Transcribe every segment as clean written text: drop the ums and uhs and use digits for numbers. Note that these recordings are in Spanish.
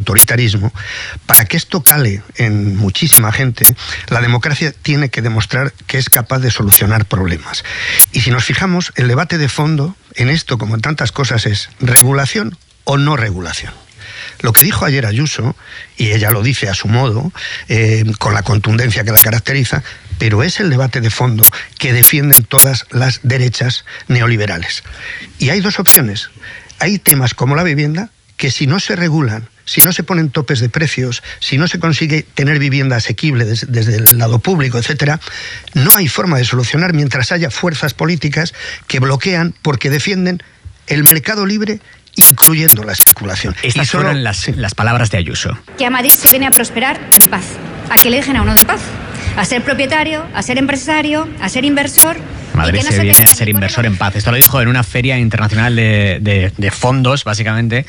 autoritarismo, para que esto cale en muchísima gente, la democracia tiene que demostrar que es capaz de solucionar problemas. Y si nos fijamos, el debate de fondo en esto, como en tantas cosas, es regulación o no regulación. Lo que dijo ayer Ayuso, y ella lo dice a su modo, con la contundencia que la caracteriza, pero es el debate de fondo que defienden todas las derechas neoliberales. Y hay dos opciones. Hay temas como la vivienda que, si no se regulan, si no se ponen topes de precios, si no se consigue tener vivienda asequible desde el lado público, etcétera, no hay forma de solucionar mientras haya fuerzas políticas que bloquean porque defienden el mercado libre, incluyendo la especulación. Estas fueron las palabras de Ayuso. Que a Madrid se viene a prosperar en paz, a que le dejen a uno de paz, a ser propietario, a ser empresario, a ser inversor. Madrid se viene a ser inversor en paz. Esto lo dijo en una feria internacional de fondos, básicamente,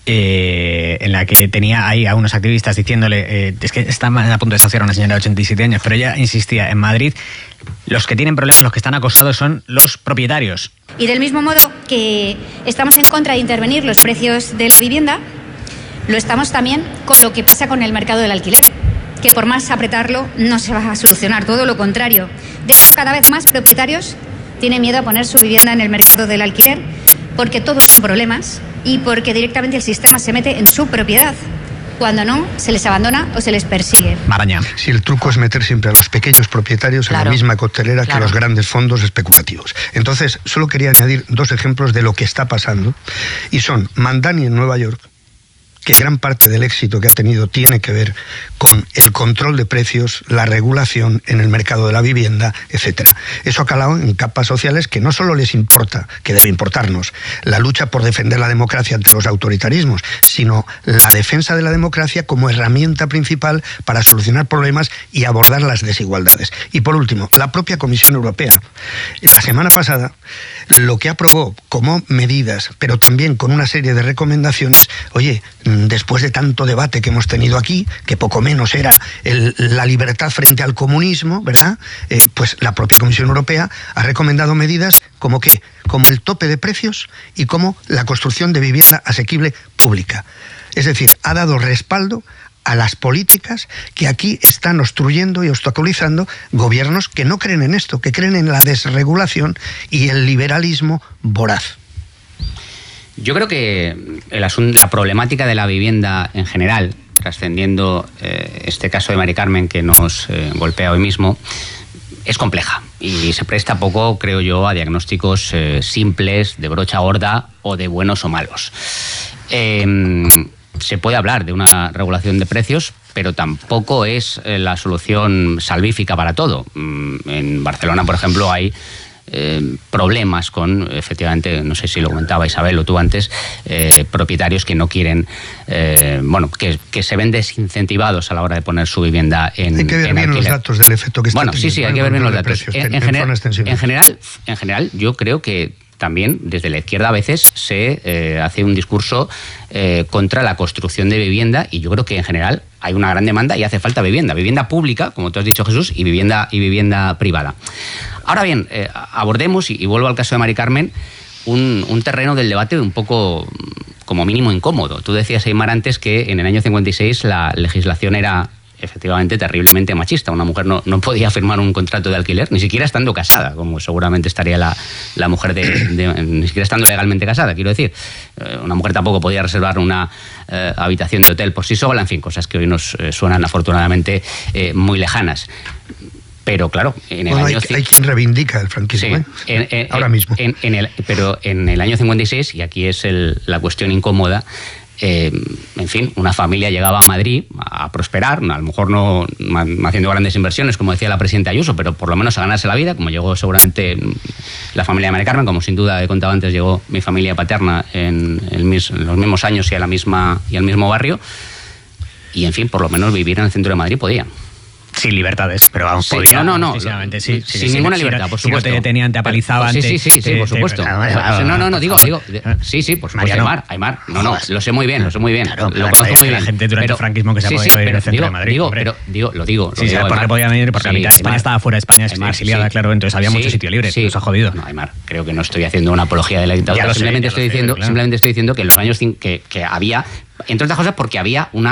en la que tenía ahí a unos activistas diciéndole, es que está a punto de desahuciar a una señora de 87 años, pero ella insistía, en Madrid los que tienen problemas, los que están acosados son los propietarios. Y del mismo modo que estamos en contra de intervenir los precios de la vivienda, lo estamos también con lo que pasa con el mercado del alquiler, que por más apretarlo no se va a solucionar, todo lo contrario. De hecho, cada vez más propietarios tienen miedo a poner su vivienda en el mercado del alquiler porque todos son problemas y porque directamente el sistema se mete en su propiedad. Cuando no, se les abandona o se les persigue. Maraña. Si el truco es meter siempre a los pequeños propietarios en la misma coctelera que los grandes fondos especulativos. Entonces, solo quería añadir dos ejemplos de lo que está pasando, y son Mandani en Nueva York, que gran parte del éxito que ha tenido tiene que ver con el control de precios, la regulación en el mercado de la vivienda, etcétera. Eso ha calado en capas sociales que no solo les importa, que debe importarnos, la lucha por defender la democracia ante los autoritarismos, sino la defensa de la democracia como herramienta principal para solucionar problemas y abordar las desigualdades. Y por último, la propia Comisión Europea, la semana pasada, lo que aprobó como medidas, pero también con una serie de recomendaciones, oye, después de tanto debate que hemos tenido aquí, que poco menos era la libertad frente al comunismo, ¿verdad? Pues la propia Comisión Europea ha recomendado medidas como ¿qué? Como el tope de precios y como la construcción de vivienda asequible pública. Es decir, ha dado respaldo a las políticas que aquí están obstruyendo y obstaculizando gobiernos que no creen en esto, que creen en la desregulación y el liberalismo voraz. Yo creo que la problemática de la vivienda en general, trascendiendo este caso de Mari Carmen que nos golpea hoy mismo, es compleja y se presta poco, creo yo, a diagnósticos simples, de brocha gorda o de buenos o malos. Se puede hablar de una regulación de precios, pero tampoco es la solución salvífica para todo. En Barcelona, por ejemplo, hay problemas con, efectivamente, no sé si lo comentaba Isabel o tú antes, propietarios que no quieren, que se ven desincentivados a la hora de poner su vivienda en alquiler. Hay que ver bien los datos del efecto que está teniendo. Sí, hay que ver bien los datos. En general, yo creo que también desde la izquierda a veces se hace un discurso contra la construcción de vivienda, y yo creo que en general hay una gran demanda y hace falta vivienda pública, como tú has dicho, Jesús, y vivienda privada. Ahora bien, abordemos, y vuelvo al caso de Mari Carmen, un terreno del debate un poco, como mínimo, incómodo. Tú decías, Aymar, antes que en el año 56 la legislación era efectivamente terriblemente machista. Una mujer no podía firmar un contrato de alquiler, ni siquiera estando casada, como seguramente estaría la mujer ni siquiera estando legalmente casada, quiero decir. Una mujer tampoco podía reservar una habitación de hotel por sí sola, en fin, cosas que hoy nos suenan afortunadamente muy lejanas. Pero claro, en el año... Hay quien reivindica el franquismo, sí, ahora mismo. Pero en el año 56, y aquí es la cuestión incómoda, en fin, una familia llegaba a Madrid a prosperar, a lo mejor no haciendo grandes inversiones, como decía la presidenta Ayuso, pero por lo menos a ganarse la vida, como llegó seguramente la familia de Mari Carmen, como sin duda he contado antes llegó mi familia paterna en los mismos años y al mismo barrio, y en fin, por lo menos vivir en el centro de Madrid podía. Sin libertades, pero vamos, sí, podía. No, sin ninguna libertad, por supuesto. Si no te detenían, te apalizaban. Sí, por supuesto. Digo. Sí, por supuesto, Aymar. No, lo sé muy bien. Claro, lo conozco muy bien. La gente durante el franquismo que se ha podido ir en el centro de Madrid. Lo digo. Sí, porque podían venir, porque la mitad de España estaba fuera de España, exiliada, claro, entonces había mucho sitio libre. Sí, eso ha jodido. No, Aymar, creo que no estoy haciendo una apología de la dictadura. Simplemente estoy diciendo que en los años que había, entre otras cosas, porque había una